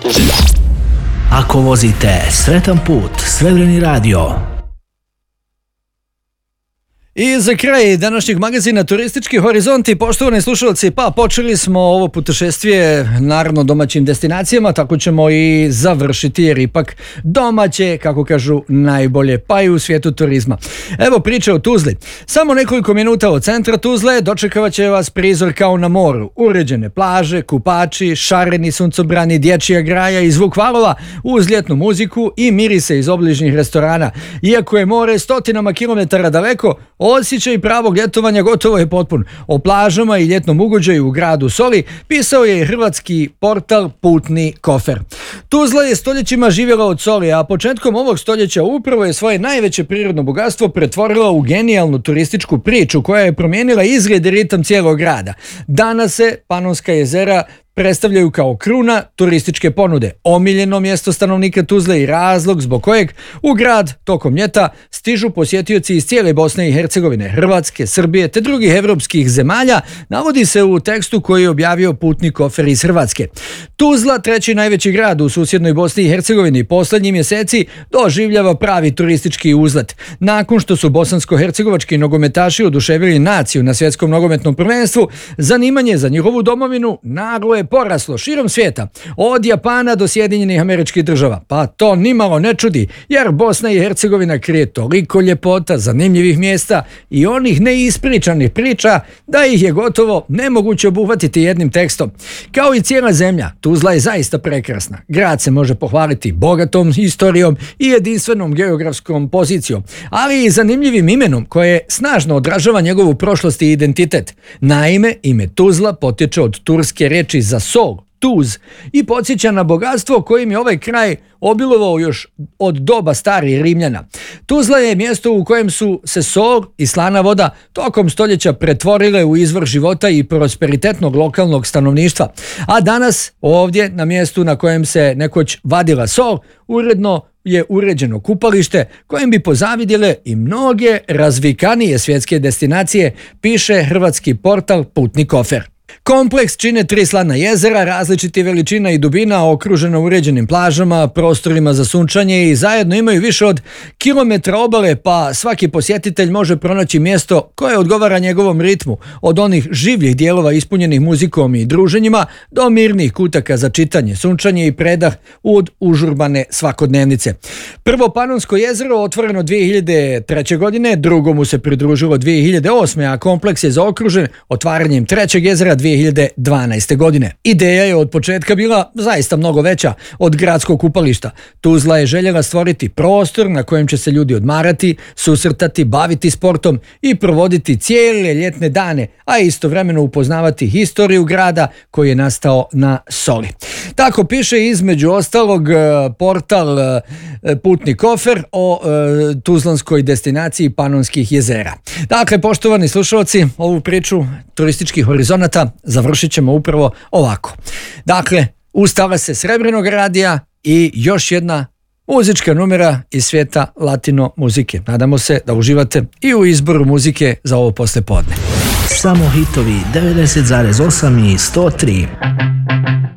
Ako vozite, sretan put, Srebreni radio. I za kraj današnjeg magazina Turistički horizonti, poštovani slušalci, pa počeli smo ovo putešestvije naravno domaćim destinacijama, tako ćemo i završiti jer ipak domaće, kako kažu, najbolje, pa i u svijetu turizma. Evo priče o Tuzli. Samo nekoliko minuta od centra Tuzle dočekavat će vas prizor kao na moru. Uređene plaže, kupači, šareni suncobrani, dječja graja i zvuk valova uz ljetnu muziku i mirise iz obližnjih restorana. Iako je more stotinama kilometara daleko, osjećaj pravog ljetovanja gotovo je potpun. O plažama i ljetnom ugođaju u gradu Soli pisao je hrvatski portal Putni kofer. Tuzla je stoljećima živjela od soli, a početkom ovog stoljeća upravo je svoje najveće prirodno bogatstvo pretvorila u genijalnu turističku priču koja je promijenila izgled i ritam cijelog grada. Danas se Panonska jezera predstavljaju kao kruna turističke ponude, omiljeno mjesto stanovnika Tuzle i razlog zbog kojeg u grad tokom ljeta stižu posjetioci iz cijele Bosne i Hercegovine, Hrvatske, Srbije te drugih evropskih zemalja, navodi se u tekstu koji je objavio Putni kofer iz Hrvatske. Tuzla, treći najveći grad u susjednoj Bosni i Hercegovini, posljednjih mjeseci doživljava pravi turistički uzlet. Nakon što su bosansko-hercegovački nogometaši oduševili naciju na svjetskom nogometnom prvenstvu, zanimanje za njihovu domovinu naglo je poraslo širom svijeta, od Japana do Sjedinjenih Američkih Država. Pa to nimalo ne čudi, jer Bosna i Hercegovina krije toliko ljepota, zanimljivih mjesta i onih neispričanih priča da ih je gotovo nemoguće obuhvatiti jednim tekstom. Kao i cijela zemlja, Tuzla je zaista prekrasna. Grad se može pohvaliti bogatom historijom i jedinstvenom geografskom pozicijom, ali i zanimljivim imenom koje snažno odražava njegovu prošlost i identitet. Naime, ime Tuzla potječe od turske riječi za sol, Tuz, i podsjeća na bogatstvo kojim je ovaj kraj obilovao još od doba starih Rimljana. Tuzla je mjesto u kojem su se sol i slana voda tokom stoljeća pretvorile u izvor života i prosperitetnog lokalnog stanovništva. A danas ovdje, na mjestu na kojem se nekoć vadila sol, uredno je uređeno kupalište kojem bi pozavidjele i mnoge razvikanije svjetske destinacije, piše hrvatski portal Putni kofer. Kompleks čine 3 slana jezera, različiti veličina i dubina, okružena uređenim plažama, prostorima za sunčanje i zajedno imaju više od kilometra obale, pa svaki posjetitelj može pronaći mjesto koje odgovara njegovom ritmu, od onih življih dijelova ispunjenih muzikom i druženjima do mirnih kutaka za čitanje, sunčanje i predah od užurbane svakodnevnice. Prvo Panonsko jezero otvoreno 2003. godine, drugo mu se pridružilo 2008. a kompleks je zaokružen otvaranjem trećeg jezera 2012. godine. Ideja je od početka bila zaista mnogo veća od gradskog kupališta. Tuzla je željela stvoriti prostor na kojem će se ljudi odmarati, susretati, baviti sportom i provoditi cijele ljetne dane, a istovremeno upoznavati historiju grada koji je nastao na soli. Tako piše između ostalog portal Putni kofer o tuzlanskoj destinaciji Panonskih jezera. Dakle, poštovani slušalci, ovu priču Turističkih horizonata završit ćemo upravo ovako. Dakle, ustala se Srebrenog radija i još jedna muzička numera iz svijeta latino muzike. Nadamo se da uživate i u izboru muzike za ovo poslijepodne. Samo hitovi 90,8 i 103.